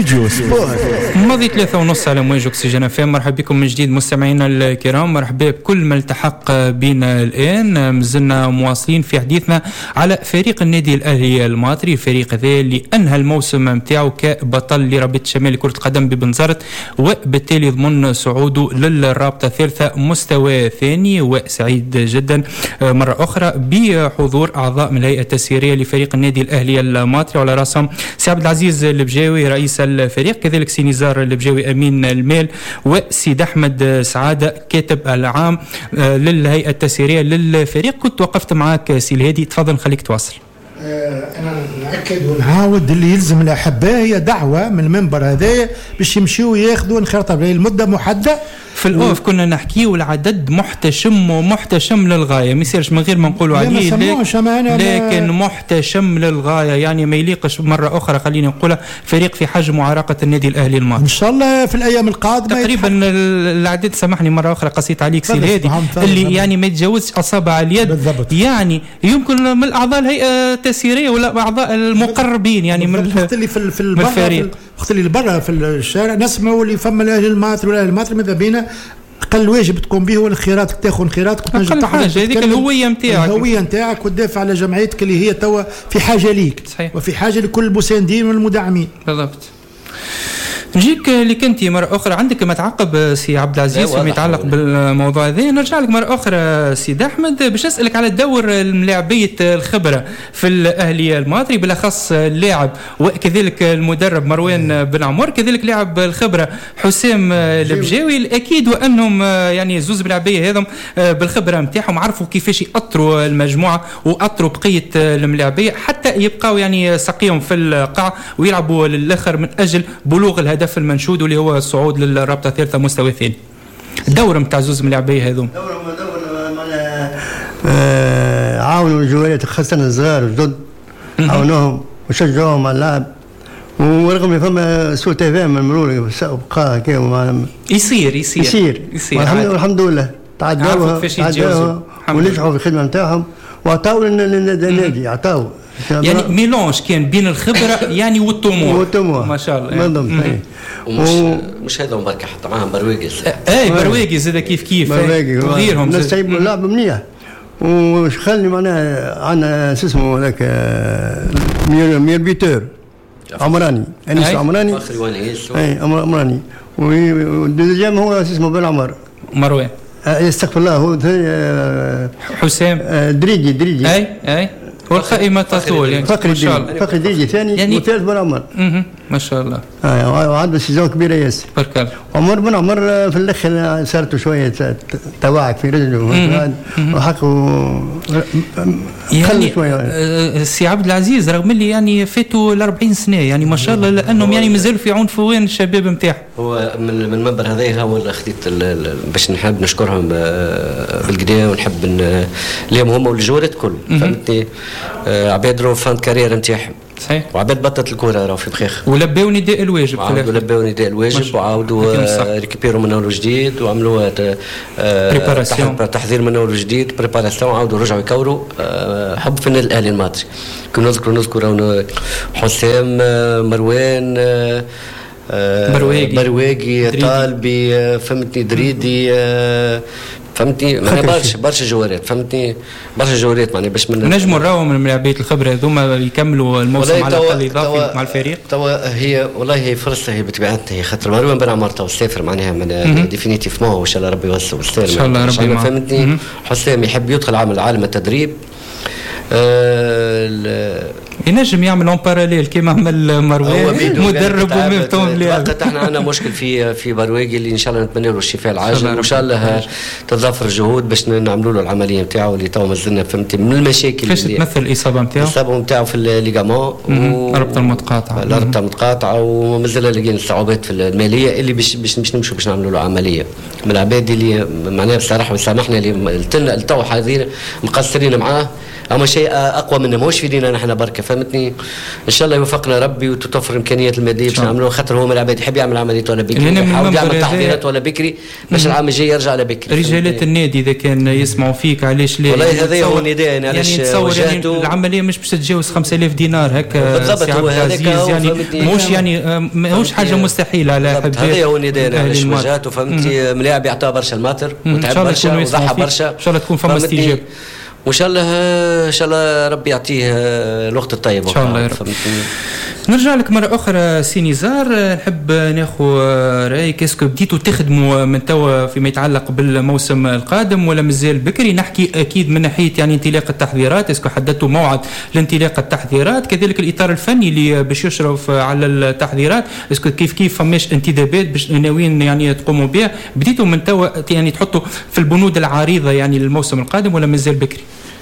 جوجو سبور. ماضي 3:30 على موج أكسجين FM. مرحبا بكم من جديد مستمعينا الكرام، مرحبا بكل ما التحق بنا الآن. مازلنا مواصلين في حديثنا على فريق النادي الأهلي الماطري، الفريق هذا اللي أنهى الموسم متاعو كبطل لرابطة شمال كرة القدم ببنزرت، وبالتالي يضمن صعوده للرابطة الثالثة مستوى ثاني. وسعيد جدا مرة أخرى بحضور أعضاء من الهيئة التسييرية لفريق النادي الأهلي الماطري، وعلى رأسهم سي عبد العزيز البجاوي رئيس الفريق، كذلك سي نزار البجاوي أمين المال، وسيد أحمد سعادة كاتب العام للهيئة التسييرية للفريق. كنت وقفت معك سي الهادي، تفضل خليك تواصل. أنا نأكد ونعاود اللي يلزم الأحباء هي دعوة من المنبر هذا باش يمشيوا ياخذوا انخراط المدة محددة. في الأوف كنا نحكيوا العدد محتشم للغاية، ما يصيرش من غير ما نقولوا عليه، لكن محتشم للغاية، يعني ما يليقش مرة أخرى خلينا نقولها فريق في حجم معارقة النادي الأهلي الماضي. إن شاء الله في الأيام القادمة تقريبا العدد، سامحني مرة أخرى قصيت عليك سي الهادي، اللي يعني ما يتجاوزش أصابع اليد بالضبط. يعني يمكن من أعضاء الهيئة التسييرية ولا أعضاء المقربين يعني من الفريق، وقت اللي برا في الشارع نسمعوا اللي فما الأهلي الماطري والأهلي الماطري، ماذا بينا أقل واجب تقوم به هو الخيارات، تاخذ انخراطك أقل حاجة هذيك الهوية نتاعك وتدافع على جمعيتك اللي هي توا في حاجة ليك. صحيح. وفي حاجة لكل المساندين والمدعمين. بالضبط. نجيك لك انت مره اخرى، عندك ما تعقب سي عبد العزيز فيما يتعلق بالموضوع هذا. نرجع لك مره اخرى سيد احمد باش اسالك على الدور الملاعبيه الخبره في الاهلي الماطري، بالاخص اللاعب وكذلك المدرب مروان بن عمر، كذلك لاعب الخبره حسام البجاوي. اكيد وانهم يعني زوز ملاعبيه هذم بالخبره نتاعهم عرفوا كيفاش ياطروا المجموعه واطروا بقيه الملاعبيه حتى يبقاو يعني سقيهم في القاع ويلعبوا للاخر من اجل بلوغ الهدف المنشود واللي هو الصعود للرابطه الثالثه مستوى ثاني. الدور نتاع زوز من اللاعبيه هذوم عاونوا الجوالات خاصه الصغار الجدد، عاونوهم وشجعوهم على اللعب، ورغم فما سوء تفاهم من مرور بقى كيما يصير الحمد لله تعداوها ونجحوا في الخدمه نتاعهم وعطاوا النادي عطاوا يعني ميلونج كان بين الخبره يعني والطموح ما شاء الله. مش هذا بركه حتى معاهم برواقز، برواقز زاد كيف وغيرهم الناس يلعبوا لعب منيح. وخلي معناها عندنا اسمه هذاك مير بيتور عمراني، انيس عمراني عمراني، والدوزيام هو اسمه بن عمر مروان استغفر الله، هو حسام دريجي اي والقائمة تطول يعني فقر دريجي ثاني يعني وثالث بن عمر ما شاء الله. وعنده سيزون كبيرة ياسر. بركة عمر بن عمر في الأخير صارته شوية توعك في رجله وحقه يعني سي عبد العزيز رغم اللي يعني فاتوا ال40 سنة يعني ما شاء الله، لأنهم يعني مازالوا في عنفوان الشباب نتاعهم. هو من المنبر هذا هو اللي خديت باش نحب نشكرهم بالقدا ونحب لهم هم والجوارات كل فهمتني، عباد رو فان كارير نتاعهم صحيح، وعباد بطلت الكره راهو في بخيخ ولباو نداء الواجب وعاودوا ريكيبيروا من اول جديد وعملوا تحضير من اول جديد بريباراسيون، عاودوا رجعوا يكوروا حب في النادي الاهلي الماطري. كنا نذكر حسام مروان برواقي طالبي فهمتني دريدي فهمتني برشا جوارات فهمتني برشا جوارات معني باش نجموا نراو من ملاعبيه الخبره هذوما يكملوا الموسم على الاقل اضافي مع الفريق. توا هي والله هي فرصه هي بطبيعتها هي خاطر مروان بن عمر توا سافر معناها من ديفينيتيف ما هو ان شاء الله ربي يوصل ان شاء الله ربي فهمتني. حسام يحب يدخل عالم التدريب ينجم يعمل اون باراليل كيما عمل مروان مدرب وميمتون لاعب. احنا عندنا مشكل في برواقي اللي ان شاء الله نتمنى له الشفاء العاجل وان شاء الله تضافر الجهود باش نعملوا له العمليه نتاعو اللي تو مازلنا فهمتي من المشاكل. كيفاش تمثل الاصابه نتاعو في الليغامون الربطه المتقاطعه ومازال لقينا الصعوبات في الماليه اللي باش نمشوا باش نعملوا له عمليه من العباد اللي معناها بصراحه وسامحنا اللي تو حاضرين مقصرين معاه، اما شيء اقوى منا ماهوش في دينا نحن بركه فهمتني. ان شاء الله يوفقنا ربي وتتوفر الامكانيات الماديه باش نعملوه، خاطر هو من العباد يحب يعمل عمليات ولا بكري، يحاول يعمل تحضيرات ولا بكري باش العام الجاي يرجع على بكري. رجالات النادي اذا كان يسمعوا فيك علاش لا؟ والله هذا هو نداء يعني علاش وجهته. يعني العمليه مش باش تتجاوز 5000 دينار هكا بالضبط، هو هذاك يعني مش يعني ماهوش حاجه مستحيله على حبيبي. هذا هو نداء علاش وجهته فهمتي. ملاعب يعطى برشا الماتر وتعب برشا وضحى برشا، ان شاء الله تكون فما استجابه وان شاء الله ربي يعطيه الوقت الطيب ان شاء الله يا رب. نرجع لك مرة أخرى سي نزار، نحب ناخذ رأيك. اسكو بديتوا تخدموا من توا فيما يتعلق بالموسم القادم ولا مازال بكري؟ نحكي أكيد من ناحية يعني انطلاق التحضيرات، اسكو حددتوا موعد لانطلاق التحضيرات، كذلك الإطار الفني اللي باش يشرف على التحضيرات، اسكو كيف فماش انتدابات باش ناويين يعني تقوموا بها؟ بديتوا من توا يعني تحطوا في البنود العريضة يعني للموسم القادم ولا مازال بكري؟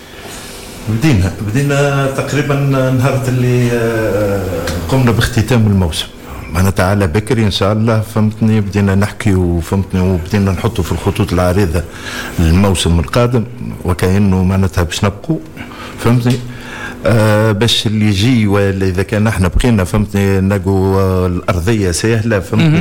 بدينا تقريبا نهار اللي قمنا باختتام الموسم، معناتها على بكري ان شاء الله فهمتني. بدينا نحكي وفهمتني وبدينا نحطوا في الخطوط العريضه للموسم القادم، وكأنه معناتها باش نبقوا فهمتني باش اللي يجي، ولا اذا كان احنا بقينا فهمتني نلقوا الارضيه سهله فهمتني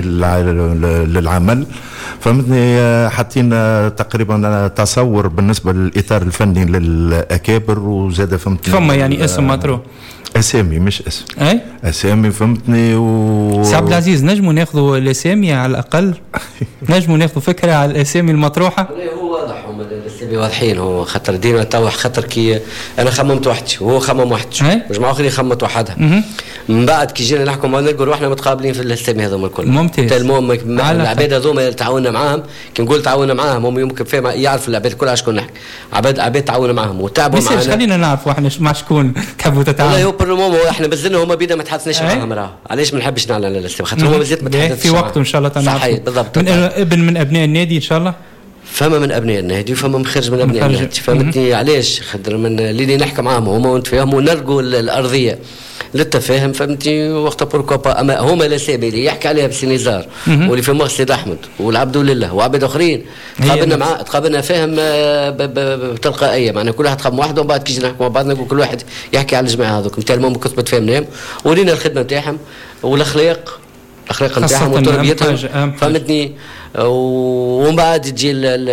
للعمل فهمتني. حطينا تقريبا تصور بالنسبه للاطار الفني للاكابر، وزاد فهمتني فما يعني اسم مطروح، اسامي مش اسم، اي اسامي فهمتني. سي عبد العزيز نجموا ناخذوا الاسامي على الاقل؟ نجموا ناخذوا فكره على الاسامي المطروحه؟ هو واضح، هم الاسامي واضحين. هو خاطر ديما تو خاطر كي انا خممت وحدي وهو خمم وحده وجماعه اخرين خممت وحدها، من بعد كي جينا نحكوا مع نلقوا روحنا متقابلين في الاسامي هذوما الكل. ممتاز. المهم العباد هذوما تعاوننا معاهم، كي نقول تعاوننا معاهم هم يمكن فيهم يعرف العباد الكل على شكون نحكي، عباد تعاوننا معاهم وتعبوا معنا. بس خلينا نعرفوا احنا مع شكون تحبوا تتعاونوا. والله هو بالموم احنا بزلنا هما بينا ما تحدثناش معاهم راه، علاش ما نحبش نعلن على الاسامي؟ خاطر هما بزيت ما تحدثش في وقته ان شاء الله تنعرفوا. صحيح بالضبط. من ابناء النادي ان شاء الله، فما من ابناء النادي وفما من خارج من ابناء النادي فهمتني. علاش؟ خاطر من اللي نحكي معاهم هما ونتفاهموا ونلقوا الارضيه للتفاهم فهمتني. وقت بوركوبا اما هما الاسامي اللي يحكي عليها بسي نزار واللي في مخ سيد احمد والعبد لله وعباد اخرين تقابلنا فاهم بتلقائيه، معناها كل واحد خم واحد، ومن بعد كي نحكوا مع بعضنا نقول كل واحد يحكي على الجماعه هذوك نتاع المهم كنت متفاهمين ورينا الخدمه نتاعهم والاخلاق نتاعهم وتربيتهم فهمتني. ومن بعد تجي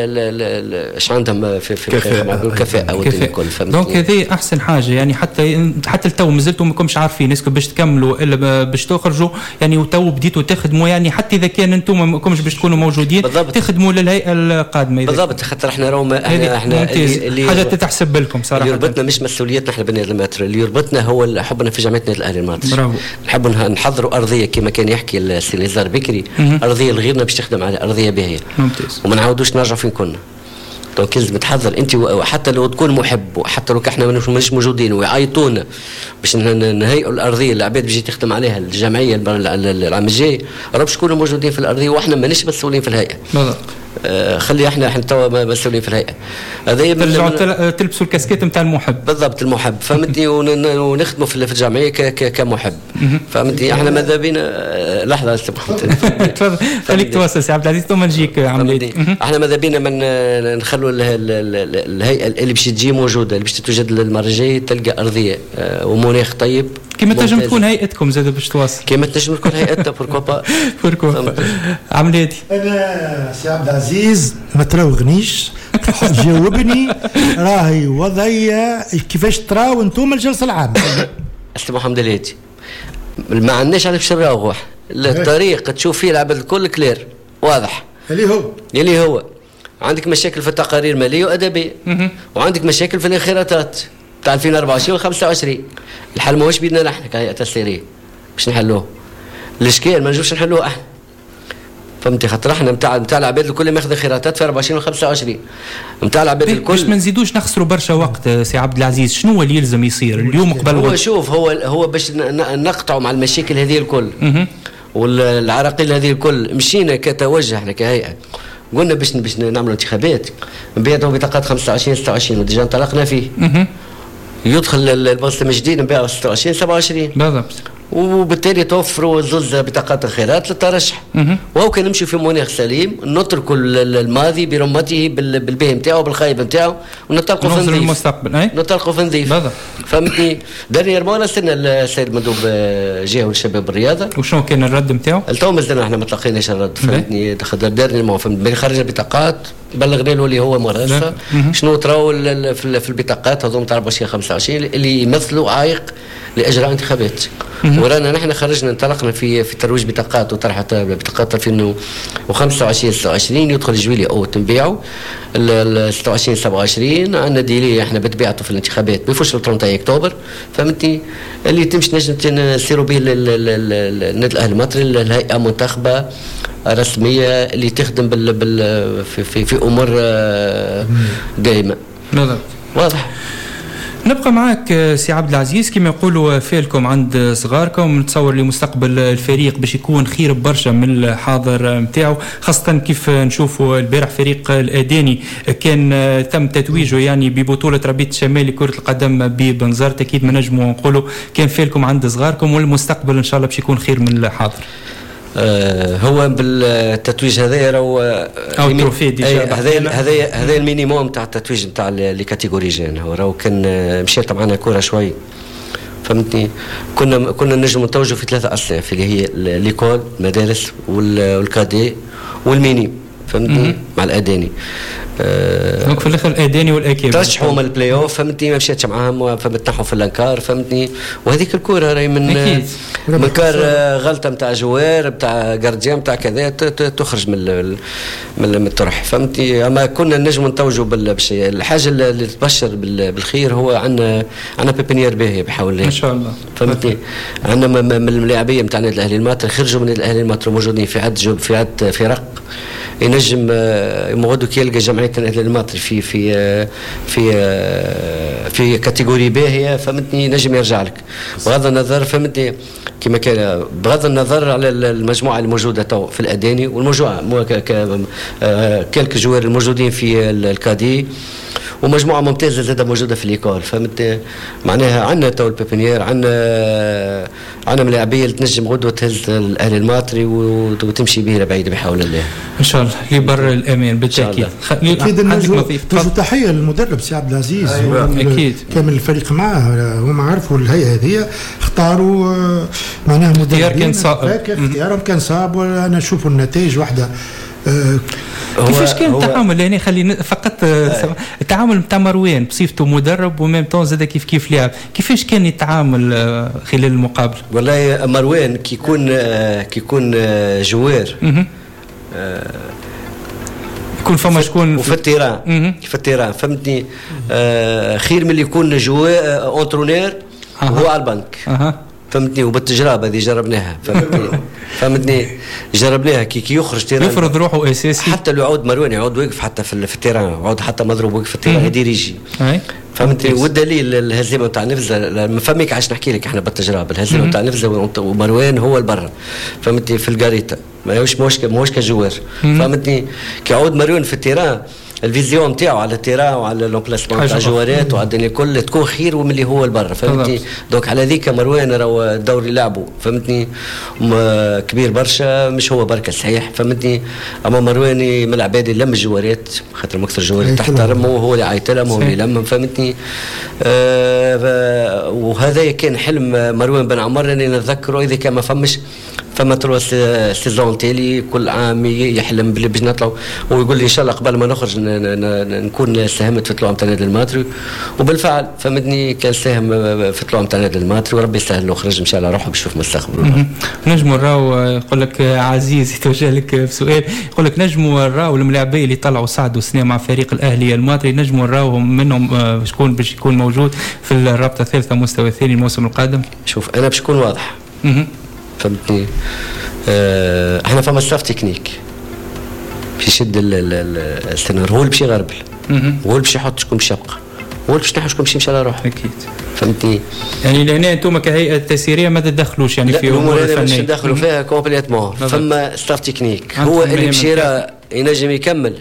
ايش عندهم في الكفاءه والدنيا الكل فهمتني. دونك هذه احسن حاجه يعني، حتى التو مازلتوا ماكمش عارفين اسكو باش تكملوا الا باش تخرجوا يعني، وتو بديتوا تخدموا يعني، حتى اذا كان انتم ماكمش باش تكونوا موجودين تخدموا للهيئه القادمه بالضبط. خاطر احنا احنا اللي حاجه تتحسب لكم صراحه. اللي يربطنا مش مسؤوليتنا احنا بني المتر، اللي يربطنا هو حبنا في جامعه النادي الاهلي الماطر. برافو. نحبوا نحضروا ارضيه كما كان يحكي السي نزار بكري، ارضيه لغيرنا باش تخدم على ارضيه باهيه. ممتاز. وما نعاودوش نرجعوا فين كنا. دونك لازم تحضر انت، وحتى لو تكون محب وحتى لو احنا مش موجودين ويعيطونا باش نهيئوا الارضيه العباد بيجي تخدم عليها الجمعيه العام الجاي، راه باش يكونوا موجودين في الارضيه واحنا مانيش مسؤولين في الهيئه. بالضبط. خلي احنا توا مسؤولين في الهيئه. هذا ترجعوا تلبسوا الكاسكيت نتاع المحب. بالضبط المحب فهمتني، ونخدموا في الجمعيه كمحب فهمتني. احنا ماذا بينا لحظه تفضل خليك توصل سي عبد العزيز ثم نجيك عمليتي. احنا ماذا بينا من نخلوا الهيئه اللي باش تجي موجوده، اللي باش تتوجد المره الجايه تلقى ارضيه ومناخ طيب كيما تنجم تكون هيئتكم زاد باش تواصل، كيما تنجم تكون هيئتنا بوركوبا عمليتي. انا سي عبد العزيز ما تراوغنيش جاوبني، راهي وضعيه كيفاش تراو انتم الجلسه العامه؟ استاذ محمد الهادي ما عندناش على باش نراوغ، الطريق تشوف فيه العباد الكل كلير واضح اللي هو عندك مشاكل في التقارير الماليه وادبيه وعندك مشاكل في الانخراطات تاع 2024 و25. الحل ماهوش بيدنا نحن كهيئه تسييريه باش نحلوه، الاشكال ما نجوش نحلوه احنا فهمتي. خاطر احنا نتاع العباد الكل ماخذ انخراطات في 24 و25 نتاع العباد الكل. باش ما نزيدوش نخسروا برشا وقت سي عبد العزيز، شنو هو اللي يلزم يصير اليوم قبل هو شوف هو باش نقطعوا مع المشاكل هذه الكل والعراقيل هذه الكل. مشينا كتوجه احنا كهيئه قلنا باش نعملوا انتخابات نبيعوا بطاقات 25 26 وديجا انطلقنا فيه. يدخل الموسم الجديد نبيعوا 26 27 بالضبط. وبالتالي توفروا زوز بطاقات الخيرات للترشح. وهو كان نمشي في مناخ سليم، نتركوا الماضي برمته بالباهي نتاعو بالخايب نتاعو، وننطلقوا في نظيف المستقبل. ننطلقوا في نظيف. فهمتني؟ دانيير مورا استنى السيد مندوب جهه والشباب الرياضه. وشنو كان الرد نتاعو؟ التو مازلنا احنا ما تلقيناش الرد. فهمتني؟ خاطر دارني ما فهمت خرج البطاقات بلغنا له اللي هو مراسة شنو تراو في البطاقات هذوما تاع 24 25 اللي يمثلوا عائق لاجراء انتخابات. ورانا نحن خرجنا انطلقنا في ترويج بطاقات وطرحت بطاقات 2025 26 يدخل جويلي او تنبيعوا 26 27 عندنا ديلي احنا بتبيعته في الانتخابات بيفوش 30 اكتوبر. فهمتني؟ اللي تمشي نجم نسيروا به النادي الاهلي المصري الهيئه منتخبه رسميه اللي تخدم في امور دائمه. واضح. نبقى معك سي عبد العزيز. كما يقولوا فيلكم عند صغاركم، نتصور لمستقبل الفريق باش يكون خير برشا من الحاضر نتاعو، خاصة كيف نشوفوا البارح فريق الأداني كان تم تتويجه يعني ببطولة ربيع الشمال لكرة القدم ببنزرت. أكيد ما نجموا نقولوا كان فيلكم عند صغاركم، والمستقبل إن شاء الله باش يكون خير من الحاضر. هو بالتتويج هذا راهو هذا المينيموم تاع التتويج نتاع لي كاتيجوري جين. هو راهو كان مشيت معنا كره شوي. فهمتني؟ كنا نجم نتوجوا في 3 أصناف اللي هي ليكول المدارس والكادي والميني. فهمتني؟ مع الأداني. دونك في الاخر الاداني والاكيب ترشحوا من البلاي اوف. فهمتني؟ ما مشيتش معاهم فمتنحوا في الانكار. فهمتني؟ وهذيك الكره راهي من كار غلطه نتاع جوار نتاع جارديان نتاع كذا تخرج من الطرح. فهمتني؟ اما كنا نجم نتوجوا بالشيء. الحاجه اللي تبشر بالخير هو عندنا بيبينيير باهيه بحول الله ان شاء الله. فهمتني؟ عندنا من الملاعبيه نتاع النادي الاهلي الماطري خرجوا من النادي الاهلي الماطري موجودين في عدد فرق ينجم مغدو كي يلقى جمعيه النادي الماطري في كاتيجوري باهيه. فهمتني؟ نجم يرجع لك بغض النظر. فهمتني؟ كما كان بغض النظر على المجموعه الموجوده تو في الاداني والمجموعه كلك جوار الموجودين في الكادي ومجموعه ممتازه زاده موجوده في ليكول. فهمت؟ معناها عندنا تو البيبينيير عندنا ملاعبيه اللي تنجم غدوه تهز الاهلي الماطري وتمشي به لبعيد بحول الله ان شاء الله لبر الامان بالتاكيد. اكيد نجم تحيه للمدرب سي عبد العزيز اكيد كامل الفريق معاه. هما عرفوا الهيئه هذه اختاروا معناها مدرب اختيارهم كان صعب. وانا نشوف النتائج واحده. كيفاش كان التعامل يعني خلينا فقط التعامل نتاع مروان بصفته مدرب وميم طون زاد كيف لعب، كيفاش كان يتعامل خلال المقابله؟ والله مروان كي يكون جوار يكون فما شكون وفي التيران فهمتني؟ خير من اللي يكون جوار اونترونير هو على البنك. فهمتني؟ وبالتجربه هذه جربناها. فهمتني؟ جربناها كي يخرج تيران يفرض روحه اساسي. حتى لو يعود مروان يعود واقف حتى في التيران يعود حتى مضروب واقف في التيران يدير يجي. فهمتني؟ والدليل الهزيمه نتاع نفزه ما فميك عاش نحكي لك احنا بالتجربه. الهزيمه نتاع نفزه ومروان هو البرا. فهمتني؟ في القاريتا ماهوش كجوار. فهمتني؟ كي يعود مروان في التيران الفيزيون نتاعو على التيران وعلى لومبلاسمون تاع الجوارات وعلى الدنيا الكل تكون خير ومن اللي هو البرا. فهمتني؟ دونك على ذيك مروان راهو الدوري لعبه. فهمتني؟ كبير برشا مش هو بركه صحيح. فهمتني؟ اما مرواني من العباد اللي لم الجوارات خاطر مكثر الجوارات تحترم وهو اللي عيط لهم هو اللي لمهم. فهمتني؟ وهذا كان حلم مروان بن عمر اني نتذكره اذا كان ما فمش فما تروح سيزون تالي كل عام يحلم بلي باش نطلعوا ويقول لي ان شاء الله قبل ما نخرج نكون ساهمت في طلوع نتاع النادي الماطري. وبالفعل فهمتني كان ساهم في طلوع نتاع النادي الماطري وربي يسهل له خرج ان شاء الله روحه باش يشوف مستقبله. نجموا نراو يقول لك عزيز يتوجه لك في سؤال يقول لك نجموا نراو الملاعبيه اللي طلعوا صعدوا سنه مع فريق الاهلي الماطري نجموا نراوهم منهم شكون باش يكون موجود في الرابطه الثالثه مستوى الثاني الموسم القادم؟ شوف انا باش نكون واضح. فهمتني؟ احنا فما ستاف تكنيك باش يشد السنور هو اللي باش يغربل هو اللي باش يحط شكون باش يبقى هو اللي باش ينحي شكون باش يمشي على روحه. اكيد. فهمتني؟ يعني لهنا انتم كهيئه تسييريه ما تدخلوش يعني في امور الفنيه. باش ندخلوا فيها كومبليتمون. فما ستاف تكنيك هو اللي باش ينجم يكمل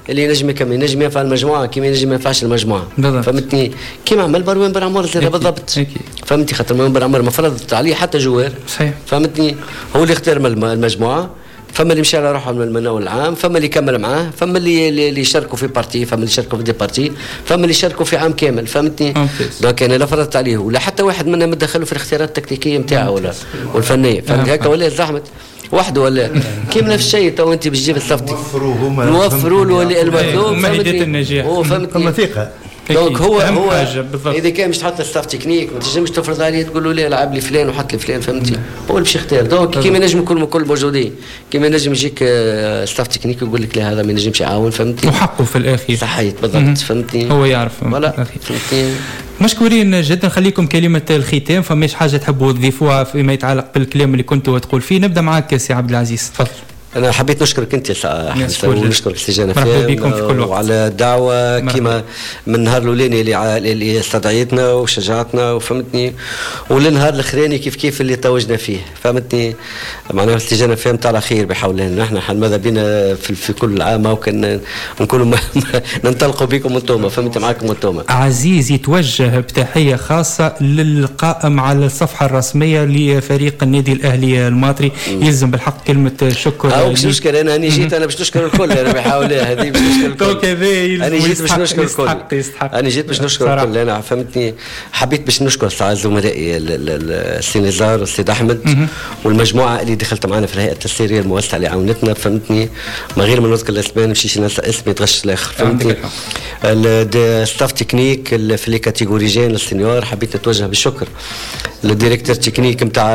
اللي ينجم يكمل، ينجم ينفع المجموعه كيما ينجم ما ينفعش المجموعه. فهمتني؟ كيما عمل مروان بن عمر بالضبط. فهمتي؟ خاطر مروان بن عمر ما فرضت عليه حتى جوار. صحيح. فهمتني؟ هو اللي اختار المجموعه، فما اللي مشى على روحه من المناول العام، فما اللي كمل معاه، فما اللي يشاركوا في بارتي، فما اللي يشاركوا في دي بارتي، فما اللي يشاركوا في عام كامل. فهمتني؟ دونك انا لا فرضت عليه ولا حتى واحد منا ما دخلوا في الاختيارات التكتيكيه نتاعه ولا والفنيه. فهمت هكا ولا زحمت وحده ولا كيما نفس الشيء. تو انت باش تجيب الصفتي نوفروا له المطلوب. فهمتني؟ النجاح فهمتني؟ ثقه. دونك هو اذا كان باش تحط الستاف تكنيك ما تنجمش تفرض عليه تقول له لا لعب لي فلان وحط لي فلان. فهمتي؟ هو اللي باش يختار. دونك كيما نجم الكل موجودين، كيما نجم يجيك ستاف تكنيك يقول لك لا هذا ما ينجمش يعاون. فهمتي؟ وحقه في الاخير. صحيت بالضبط. فهمتني؟ هو يعرف. فهمتي؟ مشكورين جدا. خليكم كلمة الختام، فماش حاجة تحبوا تضيفوها فيما يتعلق بالكلام اللي كنتوا تقول فيه؟ نبدأ معك سي عبد العزيز، تفضل. أنا حبيت نشكرك أنت ونشكرك سي جنى وعلى الدعوة كيما من النهار الأولاني اللي استدعيتنا وشجعتنا. وفهمتني؟ وللنهار الأخراني كيف اللي توجنا فيه. فهمتني؟ معناها سي جنى فهمت على خير بحول الله. نحن ماذا بينا في كل عام وكان نكونوا ننطلقوا بكم انتم. فهمتي؟ معكم انتم. عزيز يتوجه بتحية خاصة للقائم على الصفحة الرسمية لفريق النادي الأهلي الماطري. يلزم بالحق كلمة شكر. باش نشكر انا جيت انا باش نشكر الكل. انا بحاول هذه باش نشكر الكل. انا جيت باش نشكر الكل. انا جيت باش نشكر الكل. انا فهمتني؟ حبيت باش نشكر زملائي السي نزار والسي احمد والمجموعه اللي دخلت معنا في الهيئه التسييريه المؤسسه اللي عاونتنا. فهمتني؟ ما غير من نذكر الاسماء نمشيش ننسى اسمي يتغش الاخر. فهمتني؟ الستاف تكنيك في لي كاتيجوريجين السينيور حبيت نتوجه بالشكر للديريكتور تكنيك نتاع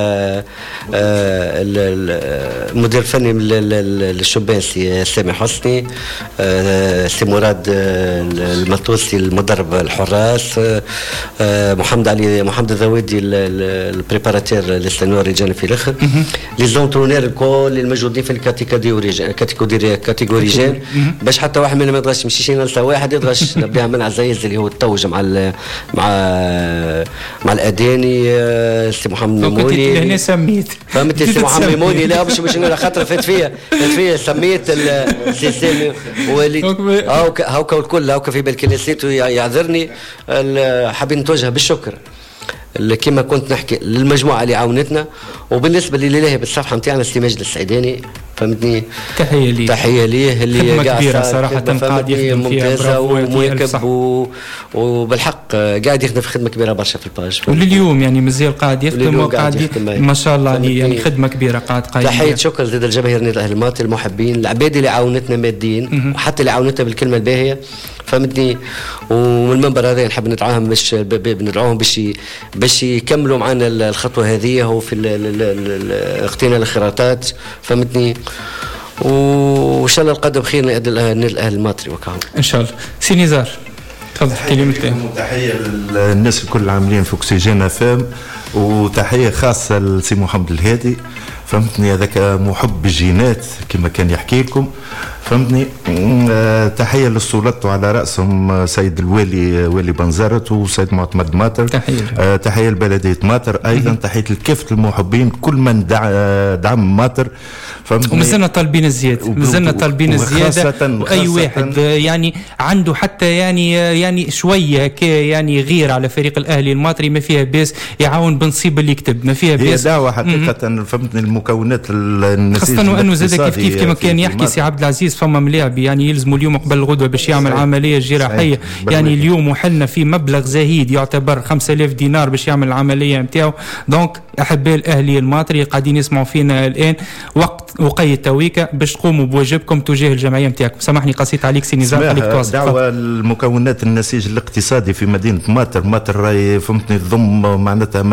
المدير الفني للشبان سي سامي حسني، سي مراد المطوسي المدرب الحراس، محمد الذويدي البريباراتير للسنوار رجال في الاخر، لي زونترونير الكل الموجودين في الكاتيجوريجين باش حتى واحد منهم ما يضغش مشيش نلسى واحد يضغش نبيها من عزايز اللي هو التوج مع الاداني سي محمد ميموني. هنا سميت فهمت سي محمد ميموني. لا مش على خاطر فات فيا سميت السيستم ولي هاوكا والكل هاوكا في بالك نسيت يعذرني. حابين نتوجه بالشكر كما كنت نحكي للمجموعه اللي عاونتنا. وبالنسبه لله بالصفحه نتاعنا السي ماجد السعيداني. فهمتني؟ تحيه ليه اللي قاعد كبيره صراحه قاعد يخدم ممتازه ومواكب وبالحق قاعد يخدم في خدمه كبيره برشا في الباج. ولليوم يعني مازال قاعد يخدم وقاعد ما شاء الله عليه يعني خدمه كبيره قاعد قايم. تحيه شكر زاد الجماهير النادي الاهلي الماطري المحبين العباد اللي عاونتنا ماديا وحتى اللي عاونتنا بالكلمه الباهيه. فهمتني؟ ومن المنبر هذا نحب ندعوهم ندعوهم باش يكملوا معنا الخطوه هذه وفي اختينا الخراطات. فهمتني؟ وان شاء الله القدم خير نادي الاهلي الماطري وكاو ان شاء الله. سي نزار تفضل كلمتين. تحيه للناس الكل عاملين في اكسجين فام وتحيه خاصه لسي محمد الهادي. فهمتني؟ هذاك محب الجينات كما كان يحكي لكم. فهمتني؟ تحيه للسلطات وعلى راسهم سيد الوالي والي بنزرت وسيد معتمد ماطر. تحيه لبلديه ماطر ايضا. تحيه لكافه المحبين كل من دعم ماطر. ومازلنا طالبين الزياده واي واحد يعني عنده حتى يعني شويه يعني غير على فريق الاهلي الماطري ما فيها باس يعاون بنصيب اللي يكتب ما فيها باس. هي دعوه حقيقه. فهمتني؟ المكونات النسيج خاصه وانه زاد كيف كما كان يحكي سي عبد العزيز فما ملاعب يعني يلزموا اليوم قبل الغدوه باش يعمل عمليه جراحيه. يعني اليوم وحلنا في مبلغ زهيد يعتبر 5000 دينار باش يعمل العمليه نتاعو. دونك احباء الاهلي الماطري قاعدين يسمعوا فينا الان وقيت تويكا باش تقوموا بواجبكم تجاه الجمعيه نتاعكم. سامحني قصيت عليك سي نزار خليك تواصل. دعوه المكونات النسيج الاقتصادي في مدينه ماطر راهي فهمتني تضم معناتها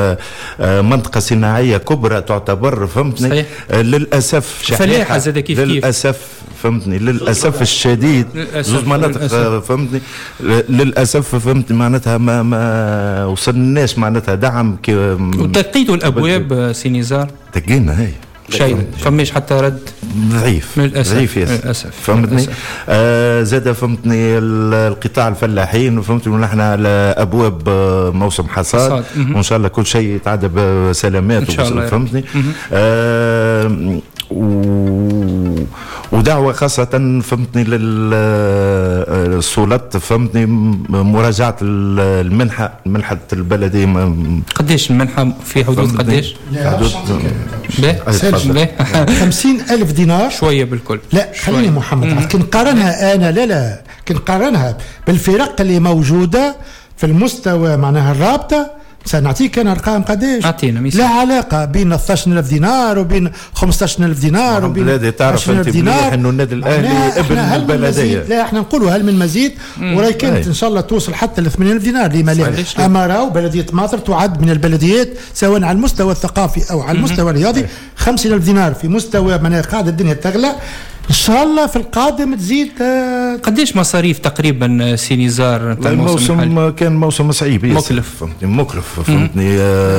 منطقه صناعيه كبرى تعتبر. فهمتني؟ للاسف فلاحه زاد كيف للاسف. فهمتني؟ للاسف الشديد زوج مناطق. فهمتني؟ للاسف. فهمتني؟ معناتها ما وصلناش معناتها دعم ودقيتوا الابواب سي نزار دقينا هي شيء فماش حتى رد ضعيف للاسف. فهمتني؟ زاد فهمتني القطاع الفلاحين. فهمتني؟ ونحن على ابواب موسم حصاد وان شاء الله كل شيء يتعدى بسلامات. فهمتني؟ ودعوه خاصه فهمتني للسلطات فهمتني مراجعه المنحه البلديه. قديش المنحه في حدود قديش؟ حدود 50,000 دينار شويه بالكل. لا خليني محمد كي نقارنها انا لا كي نقارنها بالفرق اللي موجوده في المستوى معناها الرابطه سنعطيك انا ارقام قداش لا علاقه بين 12,000 دينار وبين 15,000 دينار وبين بلادي تعرف انت مليح انه النادي الاهلي ابن البلديه. لا احنا نقولوا هل من مزيد وراي كانت ان شاء الله توصل حتى ل 80,000 دينار لما لا. اما راهو بلديه ماطر تعد من البلديات سواء على المستوى الثقافي او على المستوى الرياضي 50,000 دينار في مستوى من قاعده الدنيا تغلى ان شاء الله في القادم تزيد. قديش مصاريف تقريبا سي نزار؟ الموسم كان موسم صعيب مكلف فهمتني.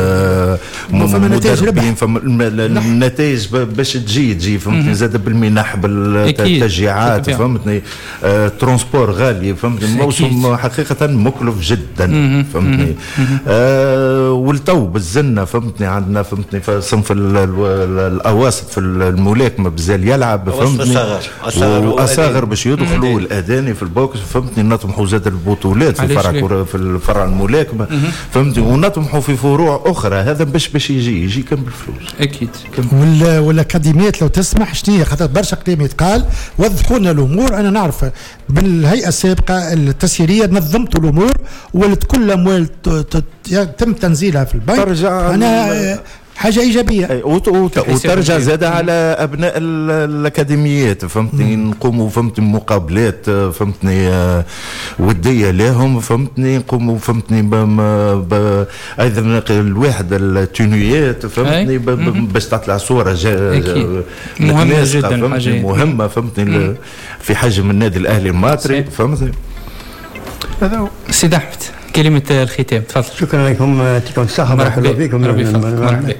مدربين النتائج باش تجي فهمتني زاد بالمنح بالتشجيعات فهمتني. ترونسبور غالي فهمتني. الموسم حقيقه مكلف جدا فهمتني. والتو بالزنه فهمتني عندنا فهمتني في صنف الاواسط في الملاكمه بزال يلعب فهمتني. واصاغر باش يدخلوا الاداني في البوكس فهمتني. نطمحوا زاد البطولات في الفرع الملاكمه فهمتني. ونطمحوا في فروع اخرى. هذا باش يجي كم بالفلوس اكيد. والاكاديميات لو تسمح شنو خاطر برشا كلام يتقال وضحوا لنا الامور. انا نعرف بالهيئه السابقه التسييريه نظمت الامور ولت كل اموال تم تنزيلها في البنك. انا حاجه ايجابيه وترجع زاد على ابناء الاكاديميات فهمتني. نقوموا فهمتني مقابلات فهمتني وديه لهم فهمتني. نقوموا فهمتني ايضا الواحد التونيات فهمتني باش تطلع صوره مهمه جدا مهمه فهمتني في حجم النادي الاهلي الماطري فهمتني. هذا هو سيد احمد كلمة الختام تفضل. شكرا لكم يعطيكم الصحة مرحبا بكم. مرحبا.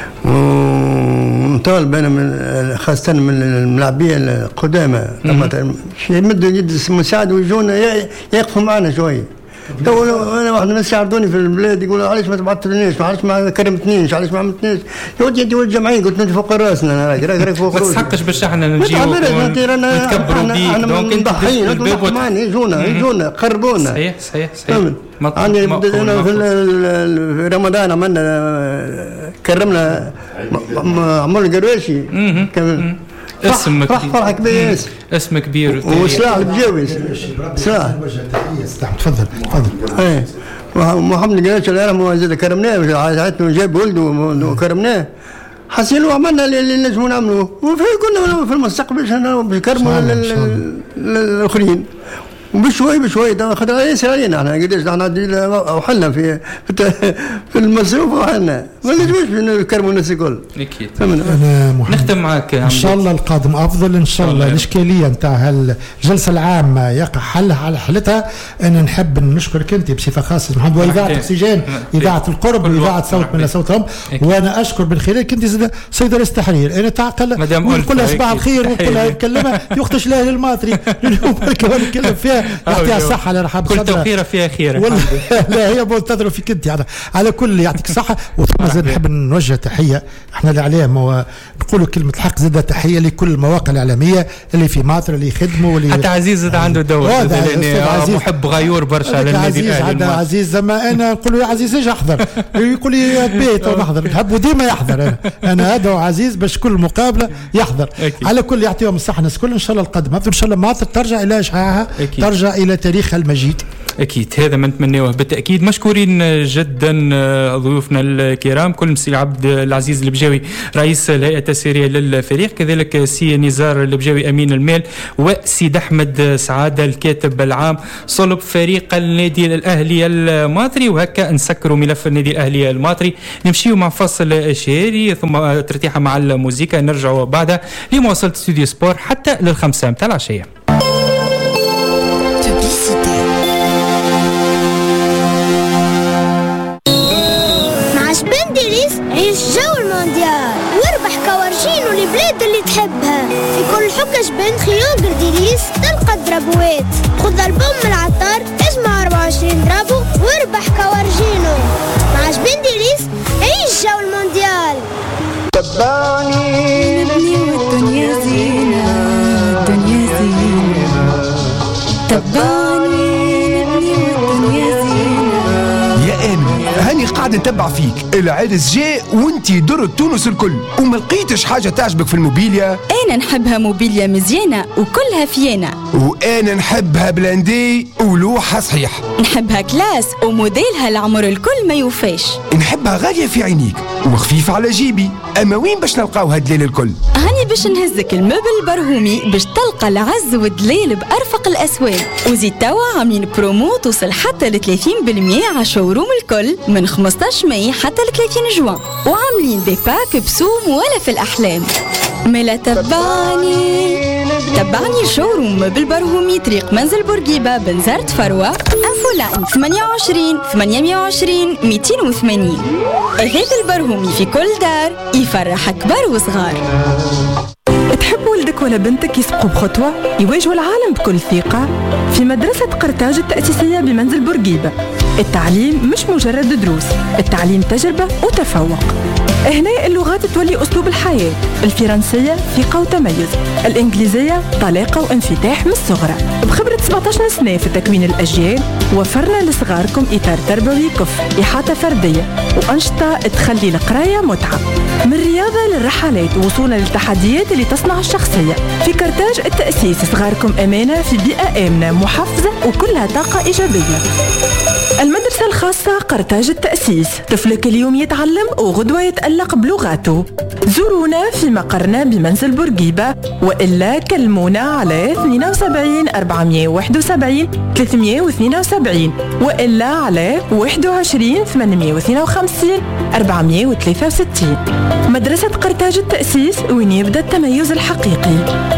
ونطالب أنا من خاصة من الملاعبية القدامى لما يمدوا يد المساعد ويجونا يقفوا معنا شوي. تو انا واحد الناس يعرضوني في البلاد يقولوا علاش ما تبعثلناش علاش ما كرمتنيش علاش ما عملتنيش. يودي الجمعيه قلت انت فوق راسنا راك فوق راسنا. ما تسحقش باش احنا نجيو نتكبروا بيك دونك انت ضحيين يجونا قربونا. صحيح عندي انا في رمضان عملنا كرمنا عمر القرواشي كان فرحة كبير اسم كبير وسلاح البجاوي سلاح تفضل محمد القراشي الله يرحمه زاد كرمناه عادتنا جاب ولده وكرمناه حسين وعملنا اللي نجموا نعملوه وفي كنا في المستقبل باش نكرموا الاخرين بشوي ده خدنا يسر علينا احنا قديش احنا وحلنا في المصروف وحلنا ما نجمش نكرموا الناس الكل اكيد. نختم معك ان شاء الله القادم افضل ان شاء الله. الاشكاليه نتاع الجلسه العامه يقع حلها على حلتها. انا نحب نشكرك انت بصفه خاصه محمد واذاعه اكسجين اذاعه القرب واذاعه صوت من صوتهم. وانا اشكر من خلالك انت سيد رئيس التحرير. انا تعقل ونقول صباح الخير ونقول كلمه يختش الاهلي الماطري اليوم نتكلم فيها يعطيها الصحه على رحاب كل توقيره فيها خير. لا هي منتظره فيك انت يعني. على كل يعطيك الصحه. وثم زاد نحب نوجه تحيه احنا الاعلام نقولوا كلمه الحق زاد تحيه لكل المواقع الاعلاميه اللي في ماطر اللي يخدموا اللي حتى عزيز زاد عنده دور محب غيور برشا على النادي الاهلي. عزيز زعما انا نقول له يا عزيز اجي احضر يقول لي بيت ونحضر نحبوا ديما يحضر. انا هذا عزيز باش كل مقابله يحضر. على كل يعطيهم الصحه الناس كل ان شاء الله القدم ان شاء الله ماطر ترجع الى اشعاعها ترجع الى تاريخها المجيد. اكيد هذا ما نتمناه بالتاكيد. مشكورين جدا ضيوفنا الكرام كل سي عبد العزيز البجاوي رئيس الهيئه التسييريه للفريق كذلك سي نزار البجاوي امين المال وسيد احمد سعاده الكاتب العام صلب فريق النادي الاهلي الماطري. وهكا نسكروا ملف النادي الاهلي الماطري. نمشيو مع فصل شهري ثم ترتيحه مع الموسيقى نرجعوا بعدها لمواصله استوديو سبور حتى للخمسة متاع العشيه. عيش جو المونديال واربح كوارجين والبلاد اللي تحبها في كل حكش بين خيوط قرديليس تلقى درابوات. خذ البوم من العطار اجمع 24 درابو واربح كوارجينو. مع جبين ديليس عيش جو المونديال. تبعني والدنيا زينة راني قاعد نتبع فيك، العرس جاء وانتي درت تونس الكل وما لقيتش حاجة تعجبك في الموبيليا. أنا نحبها موبيليا مزيانة وكلها فيانا، وأنا نحبها بلاندي ولوحها صحيح، نحبها كلاس وموديلها العمر الكل ما يوفاش، نحبها غالية في عينيك وخفيفة على جيبي. أما وين باش نلقاو هالدليل الكل؟ هاني باش نهزك المبل البرهومي باش تلقى العز والدليل بأرفق الأسواق، وزيد توا عاملين برومو توصل حتى ل 30% على شوروم الكل من 15 ماي حتى ل 30 جوان، وعاملين دي باك بسوم ولا في الأحلام. ملا تبعني شوروم بالبرهومي طريق منزل بورقيبة بنزرت فروة، أنفولاين 28 820 280. أثاث البرهومي في كل دار يفرح كبار وصغار. تحب ولدك ولا بنتك يسبقوا بخطوة يواجهوا العالم بكل ثقة؟ في مدرسة قرطاج التأسيسية بمنزل بورقيبة التعليم مش مجرد دروس، التعليم تجربة وتفوق. هنا اللغات تولي أسلوب الحياة، الفرنسية ثقة وتميز، الإنجليزية طلاقة وانفتاح من الصغرى. بخبرة 17 سنة في تكوين الأجيال وفرنا لصغاركم إطار تربوي كفء، إحاطة فردية وأنشطة تخلي القراية متعة، من الرياضة للرحلات وصولا للتحديات اللي تصنع الشخصية. في قرطاج التأسيس صغاركم أمانة في بيئة آمنة محفزة وكلها طاقة إيجابية. المدرسة الخاصة قرطاج التأسيس، طفلك اليوم يتعلم وغدوة يتألق بلغاته. زورونا في مقرنا بمنزل بورقيبة وإلا كلمونا على 72 471 372 وإلا على 21 852 463. مدرسة قرطاج التأسيس وين يبدأ التميز الحقيقي.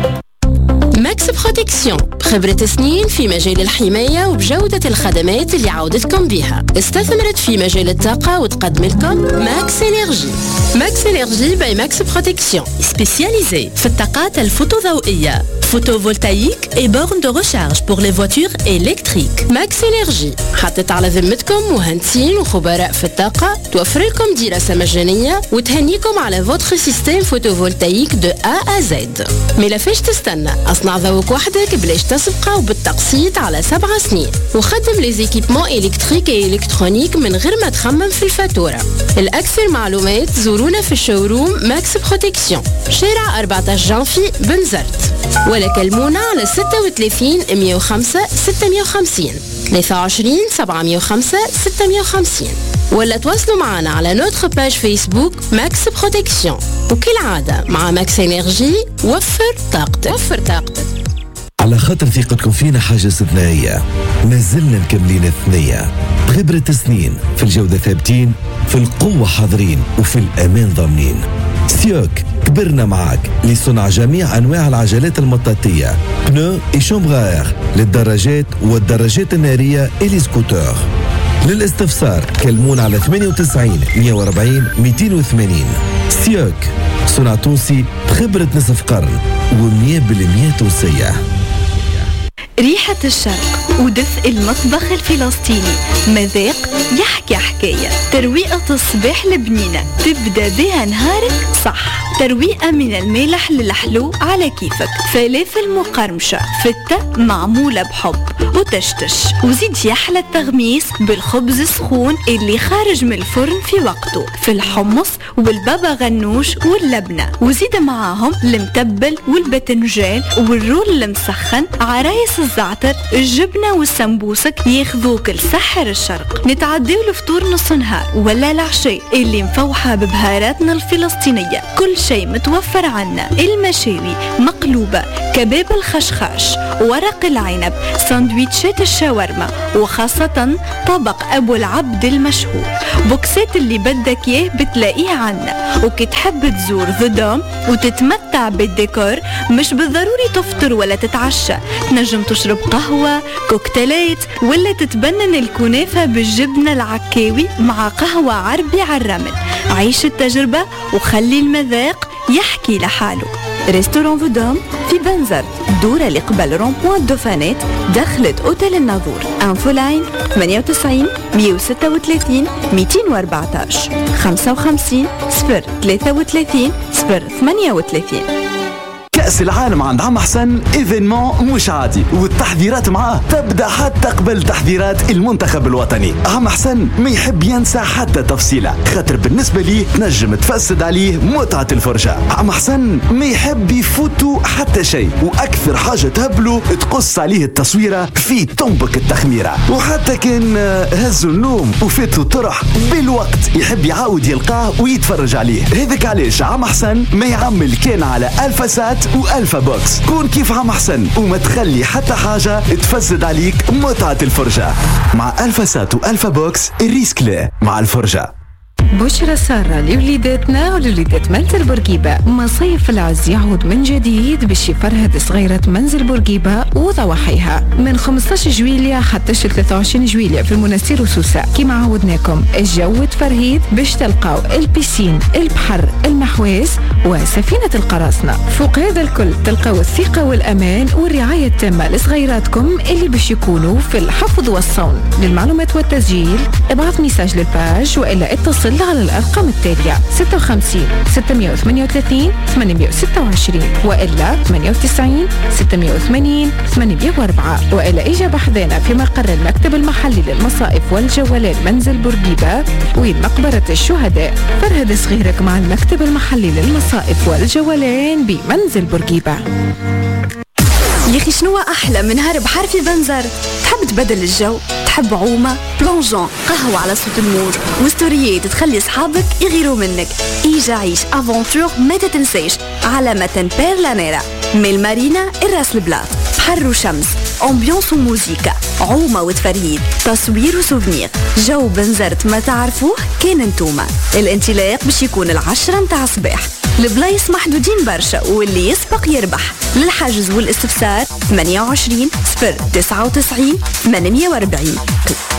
ماكس بروتكسيون بخبرة سنين في مجال الحماية وبجودة الخدمات اللي عودتكم بها. استثمرت في مجال الطاقة وتقدم لكم ماكس إنرجي. ماكس إنرجي باي ماكس بروتكسيون سبيسياليزي في الطاقات الفوتوضوئية photovoltaïque et bornes de recharge pour les voitures électriques. Max Energy حطت على ذمتكم مهندسين وخبراء في الطاقة توفر لكم دراسة مجانية وتهنيكم على votre système photovoltaïque de A à Z. ما فيش تستنى، أصنع ذوق وحدك بلاش تسبقه وبالتقسيط على 7 سنين، وخدم لي زيكيبمون إلكتريك و إلكترونيك من غير ما تخمم في الفاتورة. الأكثر معلومات زورونا في الشوروم ماكس بروتكسيون شارع 14 جانفي بنزرت، ولا كلمونا على 36 105 650 23 705 650، ولا تواصلوا معنا على نوتر باج فيسبوك ماكس بروتكسيون. وكالعادة مع ماكس انرجي وفر طاقتك. على خاطر ثقتكم فينا حاجة استثنائية، ما زلنا مكملين الثنية بخبرة سنين، في الجودة ثابتين، في القوة حاضرين، وفي الأمان ضامنين. سيوك كبرنا معاك لصنع جميع أنواع العجلات المطاطية، بنو اي شومبغار للدراجات والدراجات النارية إلي سكوتور. للاستفسار كلمون على 98 140 280. سيوك صنع تونسي بخبرة نصف قرن و100% تونسية. ريحة الشرق ودفء المطبخ الفلسطيني، مذاق يحكي حكاية، ترويقة الصباح البنينة تبدأ بها نهارك صح، ترويقة من المالح للحلو على كيفك، فلافل مقرمشة فتة معمولة بحب وتشتش، وزيد يحلى التغميس بالخبز السخون اللي خارج من الفرن في وقته، في الحمص والبابا غنوش واللبنة، وزيد معاهم المتبل والبتنجان والرول المسخن، عرايس الزعتر، الجبنة والسمبوسك ياخذوك لسحر الشرق. نتعداو الفطور نص نهار ولا العشاء اللي مفوحة ببهاراتنا الفلسطينية، كل شيء متوفر عنا، المشاوي مقلوبة، كباب الخشخاش، ورق العنب، ساندويتشات الشاورما، وخاصة طبق أبو العبد المشهور. بوكسات اللي بدك اياه بتلاقيه عنا، وكي تحب تزور ذا دوم وتتمتع بالديكور مش بالضروري تفطر ولا تتعشى، تنجم تشرب قهوة، كوكتيلات، ولا تتبنن الكنافة بالجبنة العكاوي مع قهوة عربي على الرمل. عيش التجربة وخلي المذاق يحكي لحاله. ريستوران فودوم في بنزرت، دورة اللي قبل رون-بوان دوفانات، دخلت أوتيل الناظور. انفولاين 98 136 214 55 033 038. كأس العالم عند عم حسن ايفينمون مش عادي، والتحضيرات معاه تبدأ حتى قبل تحضيرات المنتخب الوطني. عم حسن ما يحب ينسى حتى تفصيلة، خاطر بالنسبة لي تنجم تفسد عليه متعة الفرجة. عم حسن ما يحب يفوتوا حتى شيء، وأكثر حاجة تهبله تقص عليه التصويرة في تنبك التخميرة. وحتى كان هزوا النوم وفاتوا طرح بالوقت يحب يعاود يلقاه ويتفرج عليه. هذاك علاش عم حسن ما يعمل كان على ألفا سات وألفا بوكس. كون كيف عم حسن وما تخلي حتى حاجة تفسد عليك متعة الفرجة. مع ألفا سات وألفا بوكس الريسك لا مع الفرجة. بشرى سارة لوليداتنا ولوليدات منزل بورقيبة. مصيف العز يعود من جديد باش يفرهد صغيرة منزل بورقيبة وضواحيها من 15 جويلية حتى 23 جويلية في المنستير وسوسة. كيما عودناكم الجو تفرهيد باش تلقاو البيسين، البحر، المحواز وسفينة القراصنة. فوق هذا الكل تلقاو الثقة والأمان والرعاية التامة لصغيراتكم اللي باش يكونوا في الحفظ والصون. للمعلومات والتسجيل ابعث ميساج للباج وإلا اتصل على الأرقام التالية 56 638 826 وإلا 98 680 804 وإلا إجابة حذانا في مقر المكتب المحلي للمصائف والجولات منزل بورقيبة وين مقبرة الشهداء. فرهد صغيرك مع المكتب المحلي للمصائف والجولان بمنزل بورقيبة. يا اخي شنو احلى من نهار بحر في بنزرت؟ تحب تبدل الجو، تحب عومه، بلونجون، قهوه على صوت الموج وستوريات تخلي اصحابك يغيروا منك. ايجا عيش افونتور ما تتنساش على متن بيرلانيرا من المارينا الراس البلاط. بحر وشمس، امبيونس وموسيقى، عومه وتفرهيد، تصوير وسوفنير. جو بنزرت ما تعرفوه كان انتوما. الانطلاق باش يكون 10 متاع الصباح. البلايص محدودين برشا واللي يسبق يربح. للحجز والاستفسار 28 099 840.